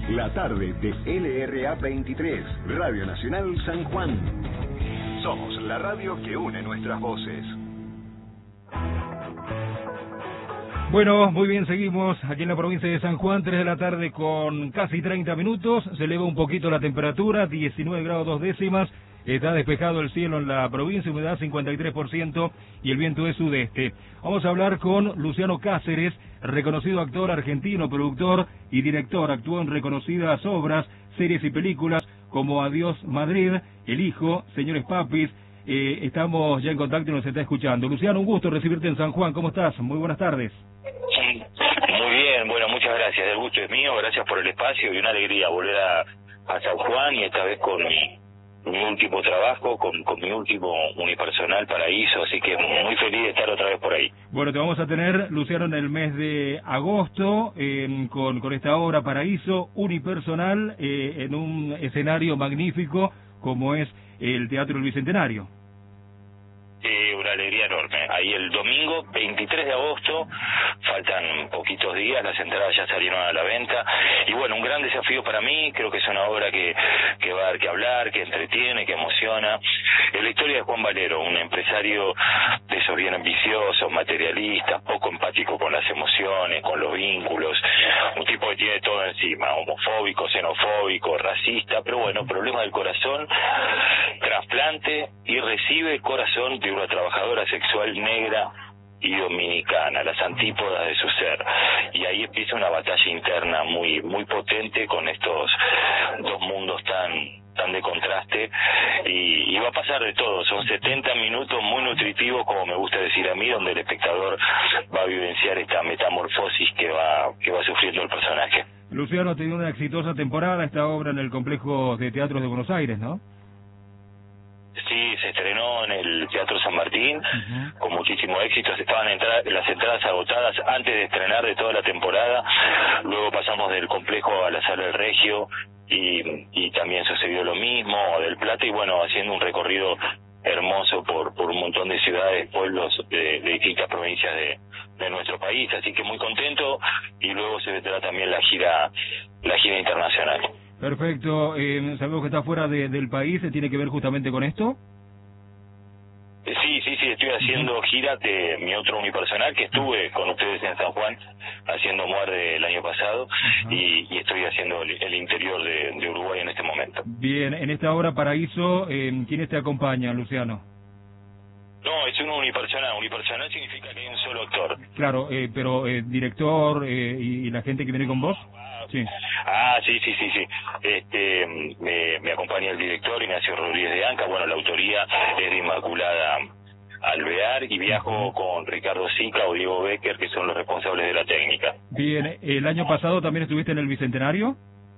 La tarde de LRA 23, Radio Nacional San Juan. Somos la radio que une nuestras voces. Bueno, muy bien, seguimos aquí en la provincia de San Juan, 3 de la tarde con casi 30 minutos. Se eleva un poquito la temperatura, 19 grados 2 décimas. Está despejado el cielo en la provincia, humedad 53% y el viento es sudeste. Vamos a hablar con Luciano Cáceres, reconocido actor argentino, productor y director. Actuó en reconocidas obras, series y películas como Adiós Madrid, El Hijo, Señores Papis. Estamos ya en contacto y nos está escuchando. Luciano, un gusto recibirte en San Juan. ¿Cómo estás? Muy buenas tardes. Muy bien, bueno, muchas gracias. El gusto es mío, gracias por el espacio y una alegría volver a San Juan y esta vez con mi último trabajo, con mi último unipersonal Paraíso, así que muy feliz de estar otra vez por ahí. Bueno, te vamos a tener, Luciano, en el mes de agosto con esta obra Paraíso unipersonal en un escenario magnífico como es el Teatro del Bicentenario. Una alegría enorme. Ahí el domingo 23 de agosto, faltan poquitos días, las entradas ya salieron a la venta y bueno, un gran desafío para mí. Creo que es una obra que va a dar que hablar, que entretiene, que emociona. Es la historia de Juan Valero, un empresario de esos bien ambiciosos, materialistas, poco empático con las emociones, con los vínculos, un tipo que tiene todo encima, homofóbico, xenofóbico, racista, pero bueno, problema del corazón, trasplante y recibe el corazón de una trabajadora sexual negra y dominicana, las antípodas de su ser, y ahí empieza una batalla interna muy potente con estos dos mundos tan de contraste y va a pasar de todo. Son 70 minutos muy nutritivos, como me gusta decir a mí, donde el espectador va a vivenciar esta metamorfosis que va sufriendo el personaje. Luciano, ha tenido una exitosa temporada esta obra en el Complejo de Teatros de Buenos Aires, ¿no? Sí, se estrenó en el Teatro San Martín, con muchísimo éxito. Estaban las entradas agotadas antes de estrenar de toda la temporada. Luego pasamos del Complejo a la Sala del Regio y también sucedió lo mismo, del Plata, y bueno, haciendo un recorrido hermoso por un montón de ciudades, pueblos de distintas provincias de nuestro país. Así que muy contento, y luego se vendrá también la gira internacional. Perfecto, sabemos que está fuera del país, ¿tiene que ver justamente con esto? Sí, estoy haciendo gira de mi otro unipersonal, que estuve con ustedes en San Juan haciendo Muerde el año pasado, y estoy haciendo el interior de Uruguay en este momento. Bien, en esta obra Paraíso, ¿quiénes te acompañan, Luciano? No, es un unipersonal. Unipersonal significa que hay un solo actor. Claro, pero director y la gente que viene con vos. Sí. Sí. Me acompaña el director Ignacio Rodríguez de Anca. Bueno, la autoría es de Inmaculada Alvear y viajo con Ricardo Sica o Diego Becker, que son los responsables de la técnica. Bien, ¿el año pasado también estuviste en el Bicentenario?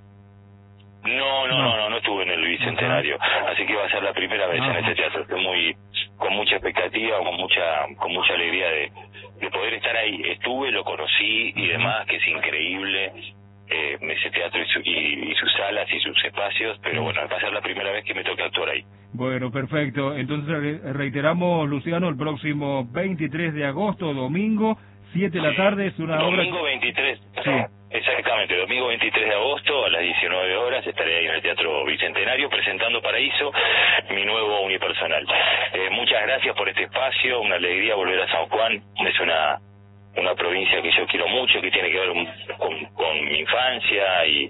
No estuve en el Bicentenario, así que va a ser la primera vez en este teatro. Estoy con mucha expectativa, con mucha alegría de poder estar ahí. Estuve, lo conocí y demás, que es increíble ese teatro y sus salas y sus espacios, pero bueno, va a ser la primera vez que me toca actuar ahí. Bueno, perfecto. Entonces reiteramos, Luciano, el próximo 23 de agosto, domingo, 7 de la tarde, es una obra... Domingo 23, sí. Exactamente, domingo 23 de agosto a las 19 horas estaré ahí en el Teatro Bicentenario presentando Paraíso, mi nuevo unipersonal. Muchas gracias por este espacio, una alegría volver a San Juan. Es una provincia que yo quiero mucho, que tiene que ver con mi infancia y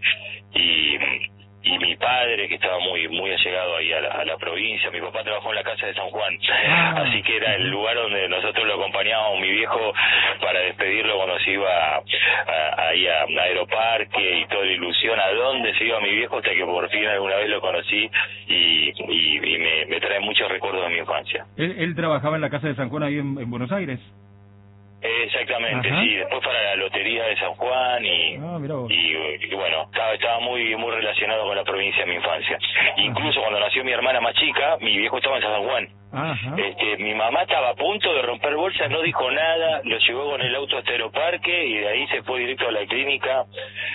mi padre, que estaba muy allegado ahí a la provincia. Mi papá trabajó en la Casa de San Juan, así que era el lugar donde nosotros lo acompañábamos, mi viejo, para despedirlo cuando se iba ahí a Aeroparque y toda la ilusión a dónde se iba mi viejo, hasta que por fin alguna vez lo conocí y me trae muchos recuerdos de mi infancia. ¿Él trabajaba en la Casa de San Juan ahí en Buenos Aires? Exactamente, sí, después para la Lotería de San Juan y bueno, estaba muy relacionado con la provincia de mi infancia. Incluso cuando nació mi hermana más chica, mi viejo estaba en San Juan. Mi mamá estaba a punto de romper bolsas, no dijo nada, lo llevó con el auto hasta Aeroparque y de ahí se fue directo a la clínica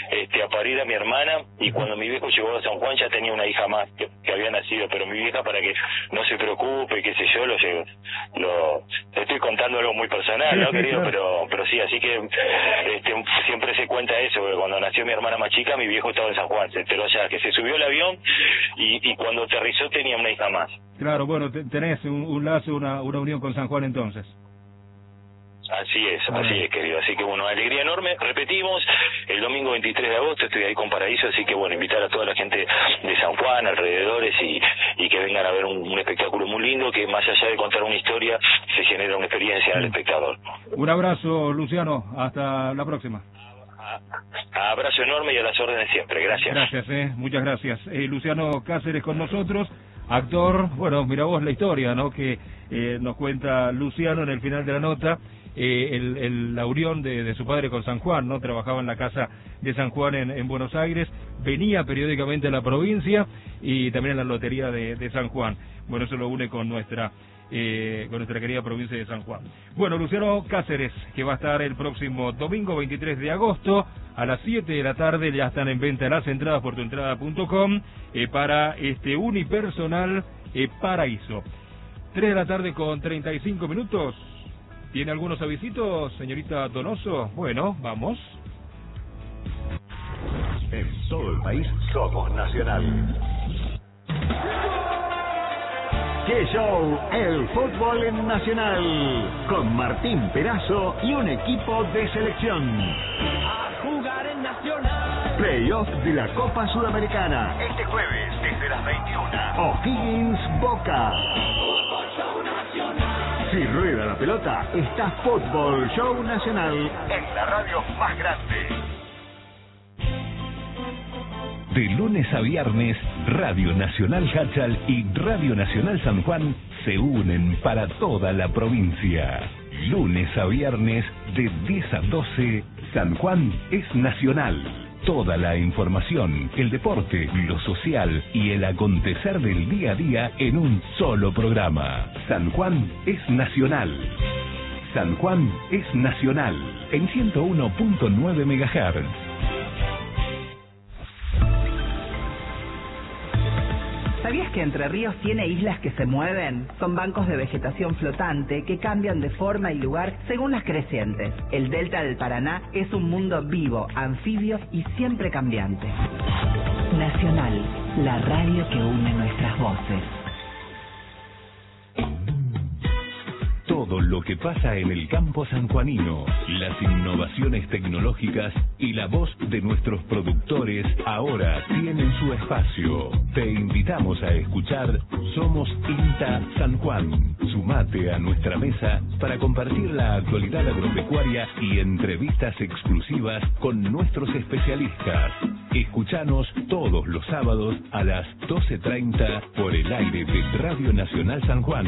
a parir a mi hermana, y cuando mi viejo llegó a San Juan ya tenía una hija más que había nacido, pero mi vieja, para que no se preocupe, qué sé yo, te estoy contando algo muy personal, ¿no, querido? Claro. Pero sí, así que siempre se cuenta eso, que cuando nació mi hermana más chica, mi viejo estaba en San Juan, se enteró ya, que se subió al avión y cuando aterrizó tenía una hija más. Claro, bueno, tenés un lazo, una unión con San Juan entonces. Así es, querido. Así que bueno, alegría enorme. Repetimos, el domingo 23 de agosto estoy ahí con Paraíso, así que bueno, invitar a toda la gente de San Juan, alrededores, y que vengan a ver un espectáculo muy lindo, que más allá de contar una historia, se genera una experiencia en el espectador. Un abrazo, Luciano. Hasta la próxima. Abrazo enorme y a las órdenes siempre. Gracias. Gracias, muchas gracias. Luciano Cáceres con nosotros, actor. Bueno, mira vos la historia, ¿no? Que nos cuenta Luciano en el final de la nota. La unión de su padre con San Juan, ¿no? Trabajaba en la casa de San Juan en Buenos Aires, venía periódicamente a la provincia y también en la lotería de San Juan. Bueno, eso lo une con nuestra querida provincia de San Juan. Bueno, Luciano Cáceres, que va a estar el próximo domingo 23 de agosto a las 7 de la tarde, ya están en venta las entradas por tuentrada.com para este unipersonal Paraíso. 3 de la tarde con 35 minutos. ¿Tiene algunos avisitos, señorita Donoso? Bueno, vamos. En todo el país somos Nacional. ¡Qué show! El fútbol en Nacional. Con Martín Perazo y un equipo de selección. A jugar en Nacional. Playoff de la Copa Sudamericana. Este jueves desde las 21. O'Higgins Boca. Fútbol Show Nacional. Si rueda la pelota, está Fútbol Show Nacional en la radio más grande. De lunes a viernes, Radio Nacional Hachal y Radio Nacional San Juan se unen para toda la provincia. Lunes a viernes, de 10 a 12, San Juan es Nacional. Toda la información, el deporte, lo social y el acontecer del día a día en un solo programa. San Juan es Nacional. San Juan es Nacional en 101.9 MHz. ¿Sabías que Entre Ríos tiene islas que se mueven? Son bancos de vegetación flotante que cambian de forma y lugar según las crecientes. El delta del Paraná es un mundo vivo, anfibio y siempre cambiante. Nacional, la radio que une nuestras voces. Todo lo que pasa en el campo sanjuanino, las innovaciones tecnológicas y la voz de nuestros productores ahora tienen su espacio. Te invitamos a escuchar Somos INTA San Juan. Sumate a nuestra mesa para compartir la actualidad agropecuaria y entrevistas exclusivas con nuestros especialistas. Escuchanos todos los sábados a las 12:30 por el aire de Radio Nacional San Juan.